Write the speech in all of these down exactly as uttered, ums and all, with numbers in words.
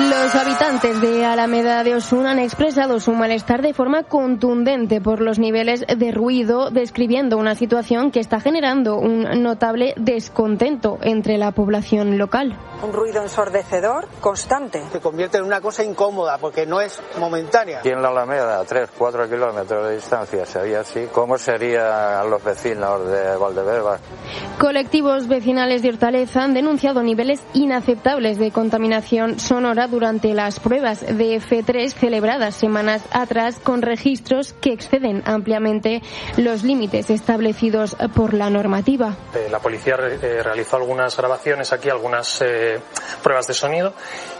Los habitantes de Alameda de Osun han expresado su malestar de forma contundente por los niveles de ruido, describiendo una situación que está generando un notable descontento entre la población local. Un ruido ensordecedor constante. Se convierte en una cosa incómoda porque no es momentánea. Aquí en la Alameda, a tres, cuatro kilómetros de distancia, sería así. ¿Cómo serían los vecinos de Valdebebas? Colectivos vecinales de Hortaleza han denunciado niveles inaceptables de contaminación sonora durante las pruebas de F tres celebradas semanas atrás, con registros que exceden ampliamente los límites establecidos por la normativa. Eh, la policía re- eh, realizó algunas grabaciones aquí, algunas eh, pruebas de sonido,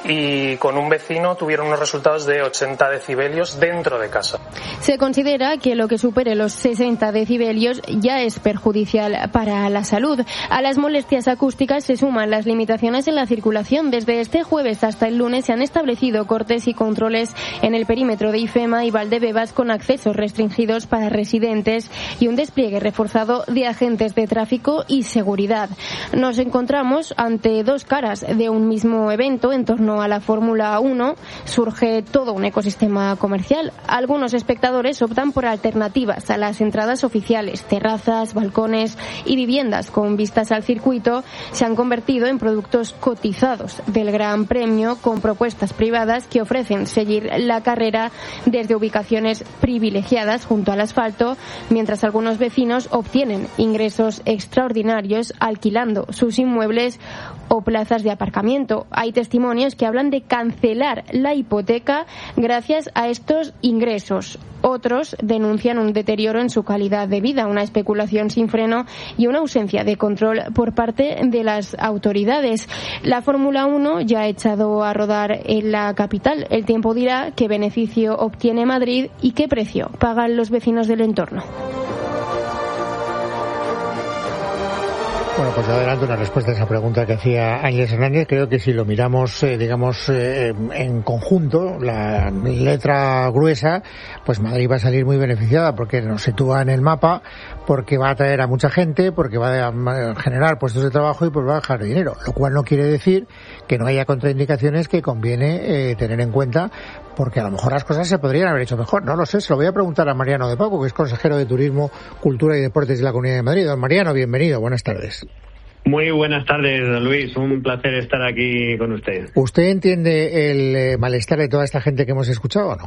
y con un vecino tuvieron unos resultados de ochenta decibelios dentro de casa. Se considera que lo que supere los sesenta decibelios ya es perjudicial para la salud. A las molestias acústicas se suman las limitaciones en la circulación. Desde este jueves hasta el lunes se han establecido cortes y controles en el perímetro de IFEMA y Valdebebas, con accesos restringidos para residentes y un despliegue reforzado de agentes de tráfico y seguridad. Nos encontramos ante dos caras de un mismo evento. En torno a la Fórmula uno surge todo un ecosistema comercial. Algunos espectadores optan por alternativas a las entradas oficiales. Terrazas, balcones y viviendas con vistas al circuito se han convertido en productos cotizados del Gran Premio, con propuestas privadas que ofrecen seguir la carrera desde ubicaciones privilegiadas junto al asfalto, mientras algunos vecinos obtienen ingresos extraordinarios alquilando sus inmuebles o plazas de aparcamiento. Hay testimonios que hablan de cancelar la hipoteca gracias a estos ingresos. Otros denuncian un deterioro en su calidad de vida, una especulación sin freno y una ausencia de control por parte de las autoridades. La Fórmula uno ya ha echado a rodar en la capital. El tiempo dirá qué beneficio obtiene Madrid y qué precio pagan los vecinos del entorno. Bueno, pues adelanto una respuesta a esa pregunta que hacía Ángeles Hernández. Creo que si lo miramos, eh, digamos, eh, en conjunto, la letra gruesa, pues Madrid va a salir muy beneficiada porque nos sitúa en el mapa, porque va a atraer a mucha gente, porque va a generar puestos de trabajo y pues va a dejar dinero. Lo cual no quiere decir que no haya contraindicaciones que conviene eh, tener en cuenta, porque a lo mejor las cosas se podrían haber hecho mejor. No lo sé, se lo voy a preguntar a Mariano de Paco, que es consejero de Turismo, Cultura y Deportes de la Comunidad de Madrid. Don Mariano, bienvenido, buenas tardes. Muy buenas tardes, don Luis. Un placer estar aquí con usted. ¿Usted entiende el eh, malestar de toda esta gente que hemos escuchado o no?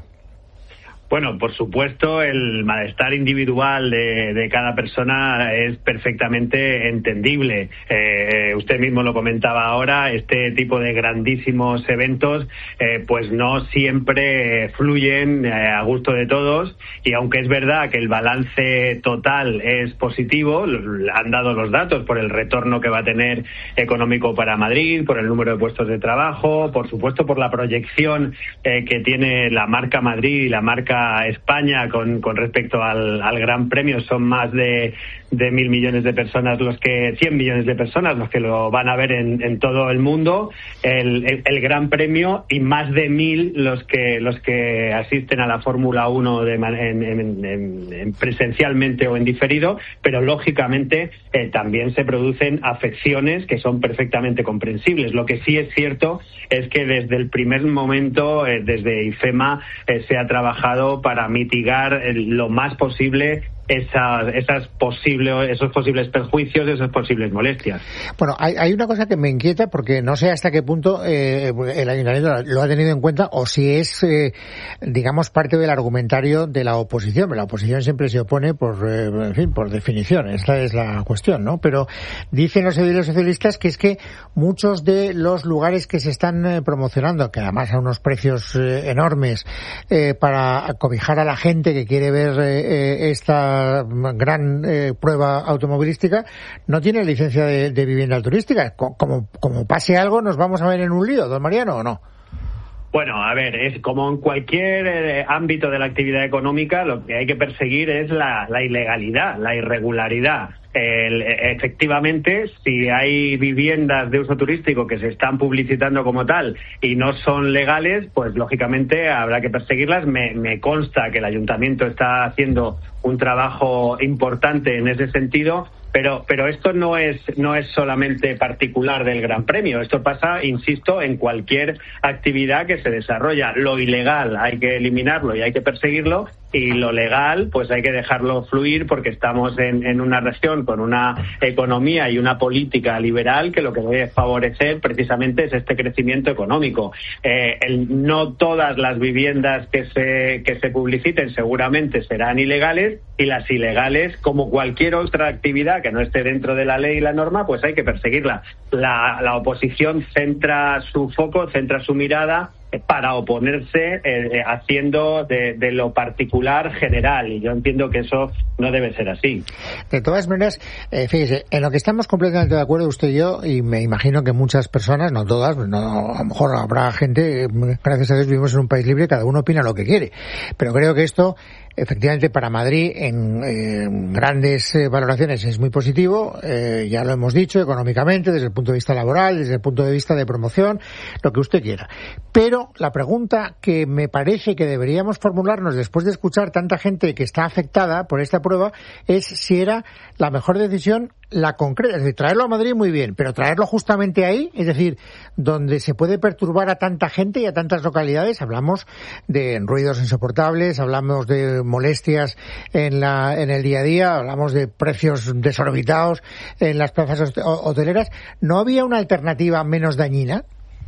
Bueno, por supuesto, el malestar individual de, de cada persona es perfectamente entendible. Eh, usted mismo lo comentaba ahora, este tipo de grandísimos eventos eh, pues no siempre fluyen eh, a gusto de todos, y aunque es verdad que el balance total es positivo, han dado los datos por el retorno que va a tener económico para Madrid, por el número de puestos de trabajo, por supuesto por la proyección eh, que tiene la marca Madrid y la marca España con, con respecto al, al Gran Premio. Son más de, de mil millones de personas los que, cien millones de personas los que lo van a ver en, en todo el mundo, el, el, el Gran Premio, y más de mil los que, los que asisten a la Fórmula uno de, en, en, en, en presencialmente o en diferido, pero lógicamente eh, también se producen afecciones que son perfectamente comprensibles. Lo que sí es cierto es que desde el primer momento, eh, desde IFEMA, eh, se ha trabajado para mitigar el, lo más posible esas, esas posibles, esos posibles perjuicios, esas posibles molestias. Bueno, hay, hay una cosa que me inquieta, porque no sé hasta qué punto eh, el Ayuntamiento lo ha tenido en cuenta, o si es, eh, digamos, parte del argumentario de la oposición. La oposición siempre se opone por, eh, en fin, por definición. Esta es la cuestión, ¿no? Pero dicen los ediles socialistas que es que muchos de los lugares que se están eh, promocionando, que además a unos precios eh, enormes, eh, para cobijar a la gente que quiere ver eh, esta gran eh, prueba automovilística, no tiene licencia de, de vivienda turística. Como, como pase algo, ¿nos vamos a ver en un lío, don Mariano, o no? Bueno, a ver, es como en cualquier eh, ámbito de la actividad económica, lo que hay que perseguir es la, la ilegalidad, la irregularidad. El, efectivamente, si hay viviendas de uso turístico que se están publicitando como tal y no son legales, pues lógicamente habrá que perseguirlas. Me, me consta que el ayuntamiento está haciendo un trabajo importante en ese sentido, Pero, pero esto no es, no es solamente particular del Gran Premio. Esto pasa, insisto, en cualquier actividad que se desarrolla. Lo ilegal hay que eliminarlo y hay que perseguirlo, y lo legal pues hay que dejarlo fluir, porque estamos en, en una región con una economía y una política liberal que lo que debe favorecer precisamente es este crecimiento económico. Eh, el, no todas las viviendas que se, que se publiciten seguramente serán ilegales, y las ilegales, como cualquier otra actividad que no esté dentro de la ley y la norma, pues hay que perseguirla. La, la oposición centra su foco, centra su mirada para oponerse eh, haciendo de, de lo particular general, y yo entiendo que eso no debe ser así. De todas maneras, eh, fíjese, en lo que estamos completamente de acuerdo usted y yo, y me imagino que muchas personas, no todas, no, a lo mejor habrá gente, gracias a Dios vivimos en un país libre, cada uno opina lo que quiere, pero creo que esto efectivamente para Madrid en eh, grandes eh, valoraciones es muy positivo, eh, ya lo hemos dicho, económicamente, desde el punto de vista laboral, desde el punto de vista de promoción, lo que usted quiera. Pero la pregunta que me parece que deberíamos formularnos después de escuchar tanta gente que está afectada por esta prueba es si era la mejor decisión la concreta, es decir, traerlo a Madrid muy bien, pero traerlo justamente ahí, es decir, donde se puede perturbar a tanta gente y a tantas localidades. Hablamos de ruidos insoportables, hablamos de molestias en la en el día a día, hablamos de precios desorbitados en las plazas hoteleras. ¿No había una alternativa menos dañina?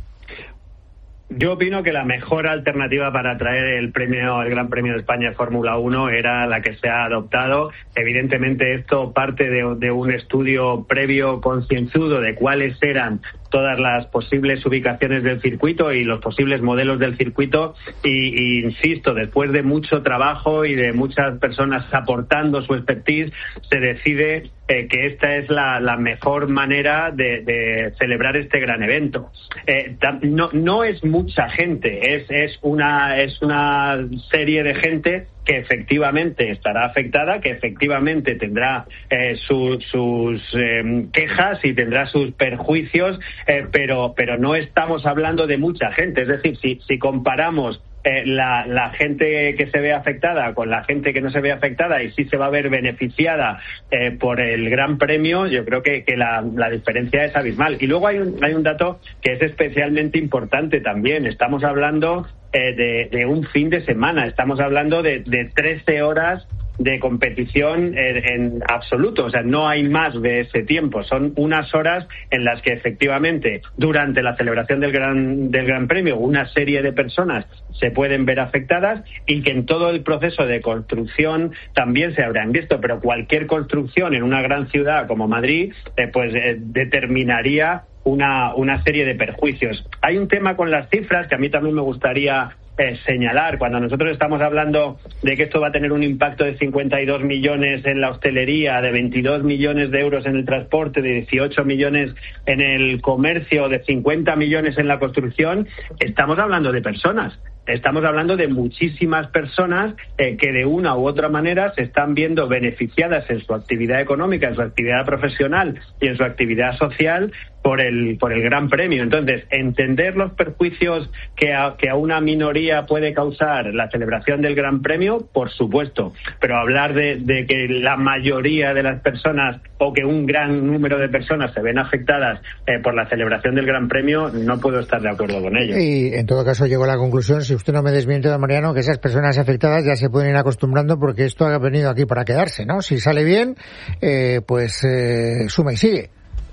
Yo opino que la mejor alternativa para traer el premio, el Gran Premio de España de Fórmula uno era la que se ha adoptado. Evidentemente esto parte de, de un estudio previo concienzudo de cuáles eran todas las posibles ubicaciones del circuito y los posibles modelos del circuito, y, y insisto, después de mucho trabajo y de muchas personas aportando su expertise, se decide eh, que esta es la, la mejor manera de, de celebrar este gran evento. Eh, no, no es mucha gente, es, es una, es una serie de gente que efectivamente estará afectada, que efectivamente tendrá eh, su, sus eh, quejas y tendrá sus perjuicios, eh, pero, pero no estamos hablando de mucha gente. Es decir, si, si comparamos eh, la, la gente que se ve afectada con la gente que no se ve afectada y sí se va a ver beneficiada eh, por el Gran Premio, yo creo que, que la, la diferencia es abismal. Y luego hay un, hay un dato que es especialmente importante también. Estamos hablando Eh, de, de un fin de semana, estamos hablando de, de trece horas de competición en, en absoluto, o sea, no hay más de ese tiempo, son unas horas en las que efectivamente durante la celebración del Gran, del Gran Premio una serie de personas se pueden ver afectadas, y que en todo el proceso de construcción también se habrán visto, pero cualquier construcción en una gran ciudad como Madrid eh, pues eh, determinaría Una, una serie de perjuicios. Hay un tema con las cifras que a mí también me gustaría eh, señalar. Cuando nosotros estamos hablando de que esto va a tener un impacto de cincuenta y dos millones en la hostelería, de veintidós millones de euros en el transporte, de dieciocho millones en el comercio, de cincuenta millones en la construcción, estamos hablando de personas. Estamos hablando de muchísimas personas eh, que de una u otra manera se están viendo beneficiadas en su actividad económica, en su actividad profesional y en su actividad social por el por el Gran Premio. Entonces, entender los perjuicios que a, que a una minoría puede causar la celebración del Gran Premio, por supuesto, pero hablar de, de que la mayoría de las personas o que un gran número de personas se ven afectadas eh, por la celebración del Gran Premio, no puedo estar de acuerdo con ello. Y en todo caso llego a la conclusión, si usted no me desmiente, don Mariano, que esas personas afectadas ya se pueden ir acostumbrando, porque esto ha venido aquí para quedarse, ¿no? Si sale bien, eh, pues eh, suma y sigue.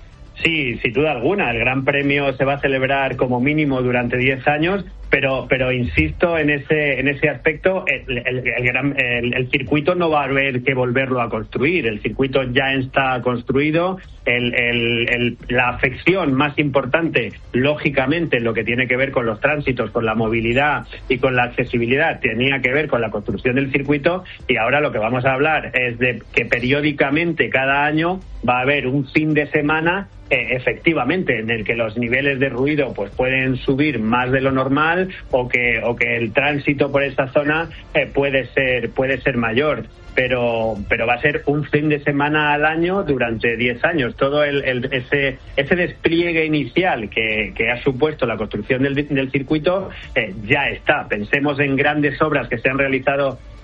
Sí, sin duda alguna. El Gran Premio se va a celebrar como mínimo durante diez años, pero pero insisto en ese en ese aspecto. El, el, el, gran, el, el circuito no va a haber que volverlo a construir. El circuito ya está construido. El, el, el, la afección más importante, lógicamente, en lo que tiene que ver con los tránsitos, con la movilidad y con la accesibilidad, tenía que ver con la construcción del circuito, y ahora lo que vamos a hablar es de que periódicamente, cada año, va a haber un fin de semana Eh, efectivamente en el que los niveles de ruido pues pueden subir más de lo normal, o que o que el tránsito por esta zona eh, puede ser puede ser mayor, pero pero va a ser un fin de semana al año durante diez años. Todo el, el ese ese despliegue inicial que, que ha supuesto la construcción del, del circuito eh, ya está. Pensemos en grandes obras que se han realizado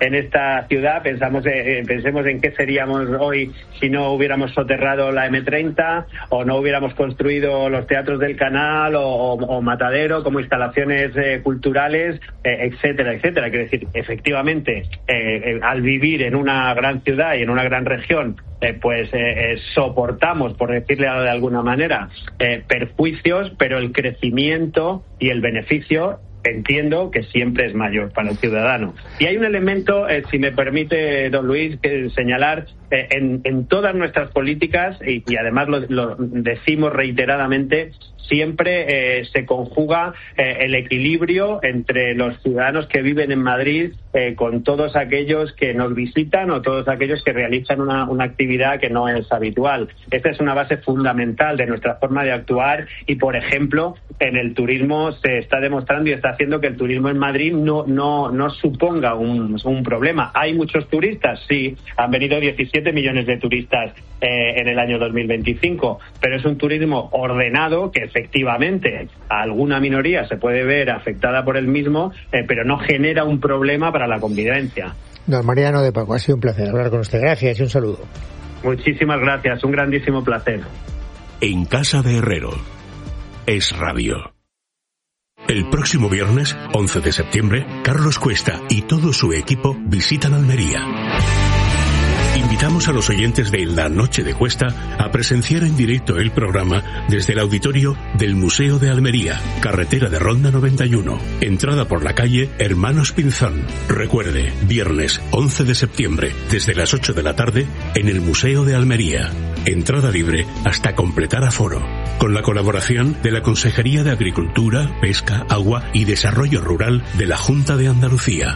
en esta ciudad. Pensamos, eh, pensemos en qué seríamos hoy si no hubiéramos soterrado la eme treinta o no hubiéramos construido los teatros del Canal o, o, o Matadero como instalaciones eh, culturales, eh, etcétera, etcétera. Quiero decir, efectivamente, eh, eh, al vivir en una gran ciudad y en una gran región, eh, pues eh, eh, soportamos, por decirle de alguna manera, eh, perjuicios, pero el crecimiento y el beneficio entiendo que siempre es mayor para el ciudadano. Y hay un elemento, eh, si me permite, don Luis, que señalar eh, en, en todas nuestras políticas, y, y además lo, lo decimos reiteradamente, siempre eh, se conjuga eh, el equilibrio entre los ciudadanos que viven en Madrid eh, con todos aquellos que nos visitan o todos aquellos que realizan una, una actividad que no es habitual. Esta es una base fundamental de nuestra forma de actuar y, por ejemplo, en el turismo se está demostrando y está haciendo que el turismo en Madrid no no no suponga un, un problema. ¿Hay muchos turistas? Sí, han venido diecisiete millones de turistas eh, en el año dos mil veinticinco, pero es un turismo ordenado que efectivamente a alguna minoría se puede ver afectada por el mismo, eh, pero no genera un problema para la convivencia. Don Mariano de Paco, ha sido un placer hablar con usted. Gracias y un saludo. Muchísimas gracias, un grandísimo placer. En Casa de Herrero, Es Radio. El próximo viernes, once de septiembre, Carlos Cuesta y todo su equipo visitan Almería. Invitamos a los oyentes de La Noche de Cuesta a presenciar en directo el programa desde el auditorio del Museo de Almería, carretera de Ronda noventa y uno, entrada por la calle Hermanos Pinzón. Recuerde, viernes once de septiembre, desde las ocho de la tarde, en el Museo de Almería. Entrada libre hasta completar aforo. Con la colaboración de la Consejería de Agricultura, Pesca, Agua y Desarrollo Rural de la Junta de Andalucía.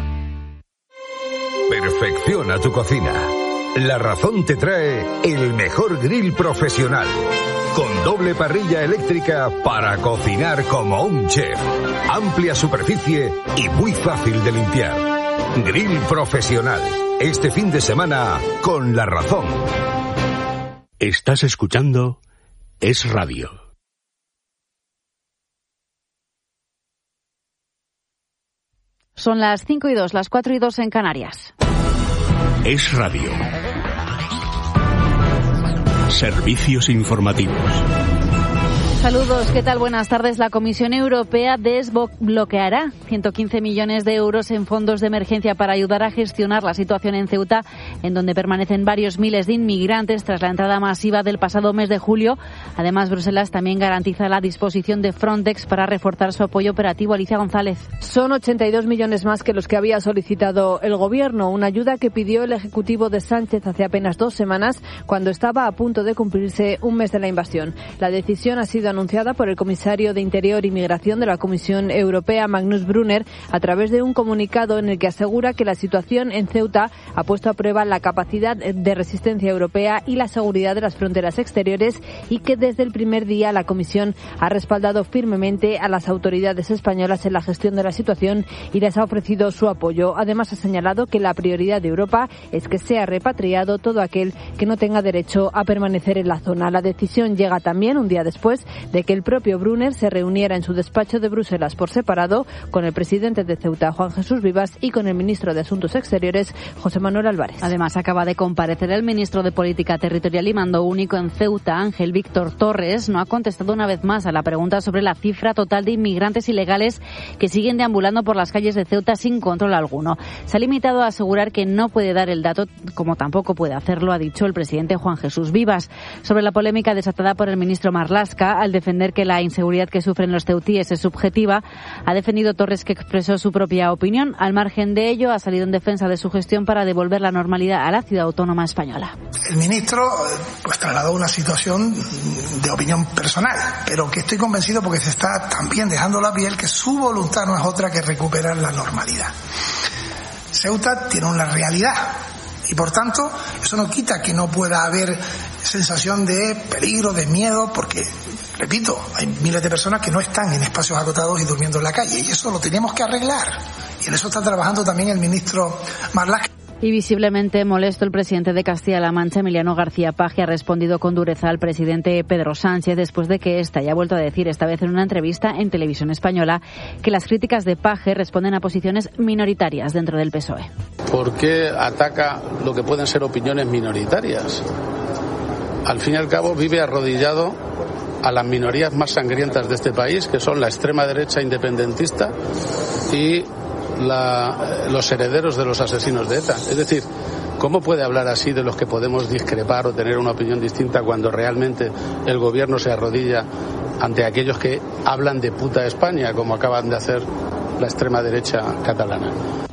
Perfecciona tu cocina. La Razón te trae el mejor grill profesional, con doble parrilla eléctrica para cocinar como un chef, amplia superficie y muy fácil de limpiar. Grill profesional, este fin de semana con La Razón. Estás escuchando Es Radio. Son las cinco y dos, las cuatro y dos en Canarias. Es Radio. Servicios informativos. Saludos, ¿qué tal? Buenas tardes. La Comisión Europea desbloqueará ciento quince millones de euros en fondos de emergencia para ayudar a gestionar la situación en Ceuta, en donde permanecen varios miles de inmigrantes tras la entrada masiva del pasado mes de julio. Además, Bruselas también garantiza la disposición de Frontex para reforzar su apoyo operativo. Alicia González. Son ochenta y dos millones más que los que había solicitado el Gobierno, una ayuda que pidió el Ejecutivo de Sánchez hace apenas dos semanas, cuando estaba a punto de cumplirse un mes de la invasión. La decisión ha sido anunciada por el comisario de Interior y Migración de la Comisión Europea, Magnus Brunner, a través de un comunicado en el que asegura que la situación en Ceuta ha puesto a prueba la capacidad de resistencia europea y la seguridad de las fronteras exteriores, y que desde el primer día la Comisión ha respaldado firmemente a las autoridades españolas en la gestión de la situación y les ha ofrecido su apoyo. Además, ha señalado que la prioridad de Europa es que sea repatriado todo aquel que no tenga derecho a permanecer en la zona. La decisión llega también un día después de que el propio Brunner se reuniera en su despacho de Bruselas por separado con el presidente de Ceuta, Juan Jesús Vivas, y con el ministro de Asuntos Exteriores, José Manuel Álvarez. Además, acaba de comparecer el ministro de Política Territorial y Mando Único en Ceuta, Ángel Víctor Torres. No ha contestado una vez más a la pregunta sobre la cifra total de inmigrantes ilegales que siguen deambulando por las calles de Ceuta sin control alguno. Se ha limitado a asegurar que no puede dar el dato, como tampoco puede hacerlo, ha dicho el presidente Juan Jesús Vivas. Sobre la polémica desatada por el ministro Marlaska, al defender que la inseguridad que sufren los ceutíes es subjetiva, ha defendido Torres que expresó su propia opinión. Al margen de ello, ha salido en defensa de su gestión para devolver la normalidad a la ciudad autónoma española. El ministro pues trasladó una situación de opinión personal, pero que estoy convencido porque se está también dejando la piel que su voluntad no es otra que recuperar la normalidad. Ceuta tiene una realidad y, por tanto, eso no quita que no pueda haber sensación de peligro, de miedo, porque, repito, hay miles de personas que no están en espacios acotados y durmiendo en la calle, y eso lo tenemos que arreglar. Y en eso está trabajando también el ministro Marlaska. Y visiblemente molesto, el presidente de Castilla-La Mancha, Emiliano García Paje, ha respondido con dureza al presidente Pedro Sánchez después de que ésta haya vuelto a decir, esta vez en una entrevista en Televisión Española, que las críticas de Paje responden a posiciones minoritarias dentro del P S O E. ¿Por qué ataca lo que pueden ser opiniones minoritarias? Al fin y al cabo vive arrodillado a las minorías más sangrientas de este país, que son la extrema derecha independentista y la, los herederos de los asesinos de ETA. Es decir, ¿cómo puede hablar así de los que podemos discrepar o tener una opinión distinta cuando realmente el gobierno se arrodilla ante aquellos que hablan de puta España, como acaban de hacer la extrema derecha catalana?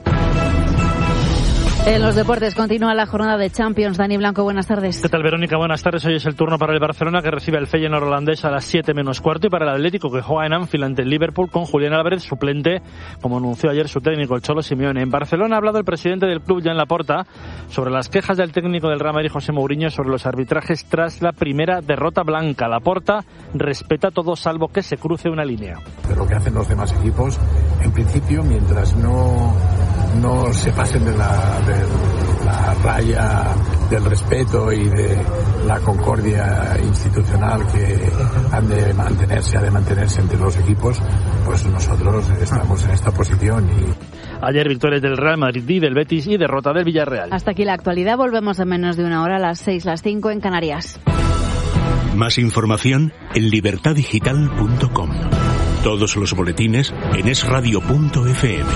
En los deportes continúa la jornada de Champions. Dani Blanco, buenas tardes. ¿Qué tal, Verónica? Buenas tardes. Hoy es el turno para el Barcelona, que recibe al Feyenoord holandés a las siete menos cuarto, y para el Atlético, que juega en Anfield ante el Liverpool con Julián Álvarez, suplente, como anunció ayer su técnico, el Cholo Simeone. En Barcelona ha hablado el presidente del club, Joan Laporta, sobre las quejas del técnico del Real Madrid, José Mourinho, sobre los arbitrajes tras la primera derrota blanca. Laporta respeta todo salvo que se cruce una línea. De lo que hacen los demás equipos, en principio, mientras no, no se pasen de la... De la raya del respeto y de la concordia institucional que han de mantenerse, ha de mantenerse entre los equipos, pues nosotros estamos en esta posición. Y ayer victorias del Real Madrid y del Betis y derrota del Villarreal. Hasta aquí la actualidad. Volvemos en menos de una hora, a las seis, las cinco en Canarias. Más información en libertad digital punto com. Todos los boletines en es radio punto efe eme.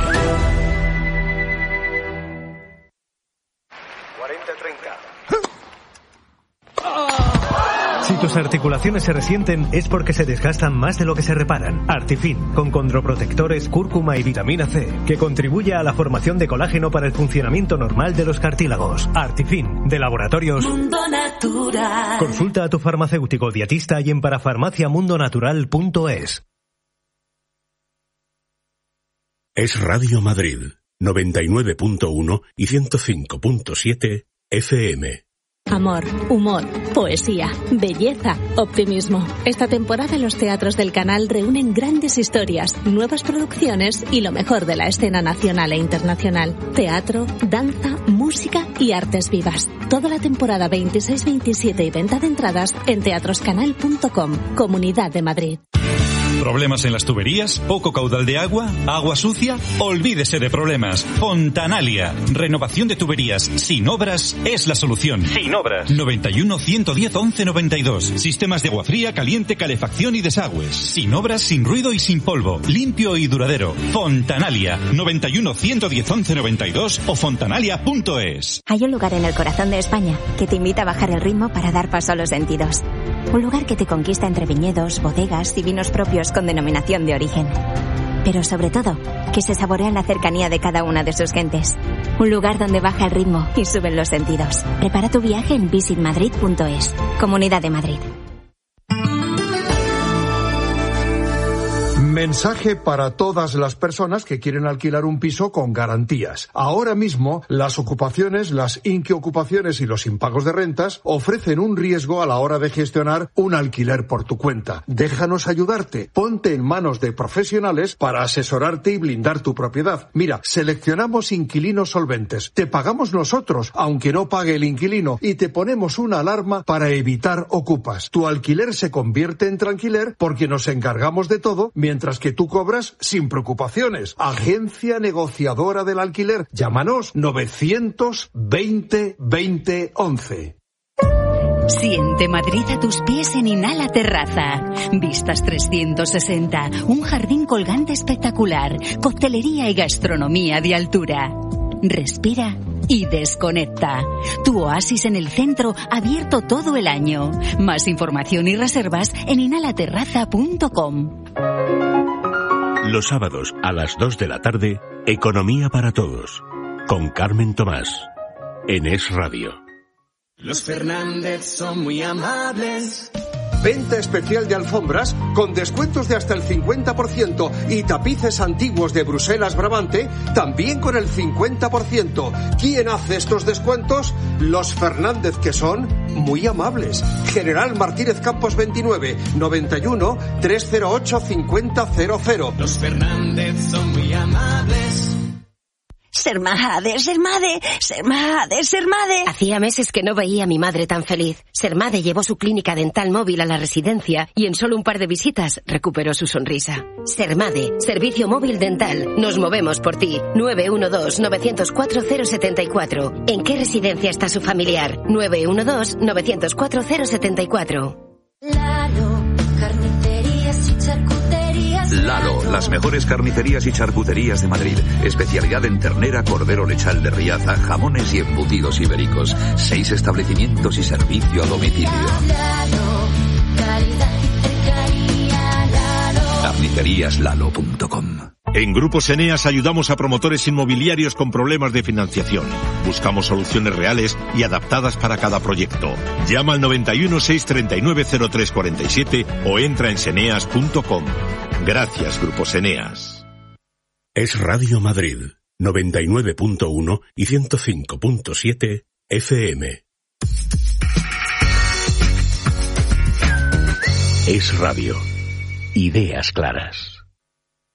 Si tus articulaciones se resienten es porque se desgastan más de lo que se reparan. Artifin, con condroprotectores, cúrcuma y vitamina C, que contribuye a la formación de colágeno para el funcionamiento normal de los cartílagos. Artifin, de Laboratorios Mundo Natural. Consulta a tu farmacéutico dietista y en parafarmacia mundo natural punto es. Es Radio Madrid, noventa y nueve punto uno y ciento cinco punto siete efe eme. Amor, humor, poesía, belleza, optimismo. Esta temporada los teatros del canal reúnen grandes historias, nuevas producciones y lo mejor de la escena nacional e internacional. Teatro, danza, música y artes vivas. Toda la temporada veintiséis veintisiete y venta de entradas en teatroscanal punto com, Comunidad de Madrid. ¿Problemas en las tuberías? ¿Poco caudal de agua? ¿Agua sucia? Olvídese de problemas. Fontanalia. Renovación de tuberías sin obras es la solución. Sin obras. noventa y uno, ciento diez, once noventa y dos. Sistemas de agua fría, caliente, calefacción y desagües. Sin obras, sin ruido y sin polvo. Limpio y duradero. Fontanalia. noventa y uno, ciento diez, once noventa y dos o fontanalia punto es. Hay un lugar en el corazón de España que te invita a bajar el ritmo para dar paso a los sentidos. Un lugar que te conquista entre viñedos, bodegas y vinos propios con denominación de origen. Pero sobre todo, que se saborea en la cercanía de cada una de sus gentes. Un lugar donde baja el ritmo y suben los sentidos. Prepara tu viaje en visit madrid punto es. Comunidad de Madrid. Mensaje para todas las personas que quieren alquilar un piso con garantías. Ahora mismo, las ocupaciones, las inquiocupaciones y los impagos de rentas ofrecen un riesgo a la hora de gestionar un alquiler por tu cuenta. Déjanos ayudarte. Ponte en manos de profesionales para asesorarte y blindar tu propiedad. Mira, seleccionamos inquilinos solventes. Te pagamos nosotros, aunque no pague el inquilino, y te ponemos una alarma para evitar ocupas. Tu alquiler se convierte en tranquiler porque nos encargamos de todo, mientras que tú cobras sin preocupaciones. Agencia negociadora del alquiler. Llámanos novecientos veinte veinte once. Siente Madrid a tus pies en Inhala Terraza. Vistas trescientos sesenta, un jardín colgante espectacular, coctelería y gastronomía de altura. Respira y desconecta. Tu oasis en el centro, abierto todo el año. Más información y reservas en inhala terraza punto com. Los sábados a las dos de la tarde, Economía para Todos, con Carmen Tomás, en Es Radio. Los Fernández son muy amables. Venta especial de alfombras con descuentos de hasta el cincuenta por ciento y tapices antiguos de Bruselas Brabante también con el cincuenta por ciento. ¿Quién hace estos descuentos? Los Fernández, que son muy amables. General Martínez Campos veintinueve, noventa y uno, trescientos ocho, cincuenta cero cero. Los Fernández son muy amables. Sermade, Sermade, Sermade, Sermade. Hacía meses que no veía a mi madre tan feliz. Sermade llevó su clínica dental móvil a la residencia y en solo un par de visitas recuperó su sonrisa. Sermade, servicio móvil dental. Nos movemos por ti. nueve uno dos, nueve cero cuatro, cero siete cuatro. ¿En qué residencia está su familiar? nueve uno dos, nueve cero cuatro, cero siete cuatro. Lalo, carnicerías y charcuterías. Lalo, las mejores carnicerías y charcuterías de Madrid. Especialidad en ternera, cordero lechal de Riaza, jamones y embutidos ibéricos. Seis establecimientos y servicio a domicilio. Lalo, calidad y cercanía. Lalo. carnicerías lalo punto com. En Grupos Eneas ayudamos a promotores inmobiliarios con problemas de financiación. Buscamos soluciones reales y adaptadas para cada proyecto. Llama al noventa y uno, seiscientos treinta y nueve, cero tres cuarenta y siete o entra en seneas punto com. Gracias, Grupos Eneas. Es Radio Madrid, noventa y nueve punto uno y ciento cinco punto siete F M. Es radio. Ideas claras.